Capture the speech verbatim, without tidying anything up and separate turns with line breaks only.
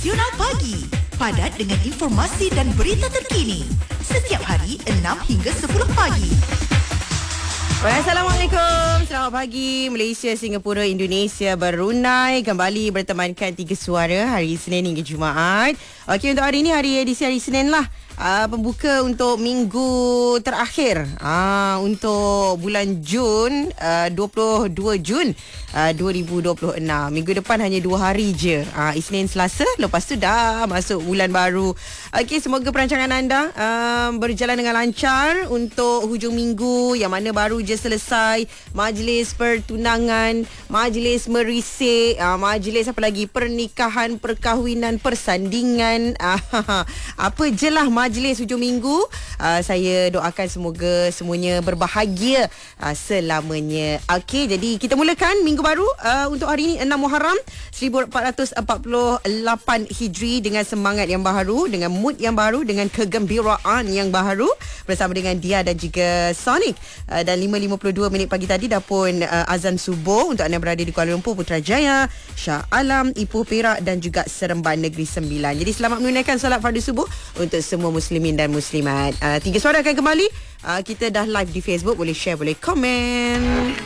Nasional Pagi. Padat dengan informasi dan berita terkini. Setiap hari enam hingga sepuluh pagi.
Assalamualaikum. Selamat pagi Malaysia, Singapura, Indonesia, Brunei. Kembali bertemankan Tiga Suara hari Isnin hingga Jumaat. Okey, untuk hari ini, hari edisi hari Isnin lah. Uh, pembuka untuk minggu terakhir uh, untuk bulan Jun, uh, dua puluh dua Jun uh, dua ribu dua puluh enam. Minggu depan hanya dua hari je, uh, Isnin, Selasa. Lepas tu dah masuk bulan baru. Okey, semoga perancangan anda uh, berjalan dengan lancar untuk hujung minggu yang mana baru je selesai. Majlis pertunangan, majlis merisik, uh, majlis apa lagi, pernikahan, perkahwinan, persandingan, uh, apa je lah majlis hujung minggu. uh, Saya doakan semoga semuanya berbahagia uh, selamanya. Okey, jadi kita mulakan minggu baru uh, untuk hari ini enam Muharram seribu empat ratus empat puluh lapan Hijri dengan semangat yang baharu, dengan mood yang baru, dengan kegembiraan yang baharu bersama dengan Dia dan juga Sonic. uh, Dan lima lima puluh dua minit pagi tadi dah pun uh, azan subuh untuk anda berada di Kuala Lumpur, Putrajaya, Shah Alam, Ipoh, Perak dan juga Seremban Negeri Sembilan. Jadi selamat menunaikan solat fardu subuh untuk semua muslimin dan muslimat. uh, Tiga Suara akan kembali. uh, Kita dah live di Facebook. Boleh share, boleh komen.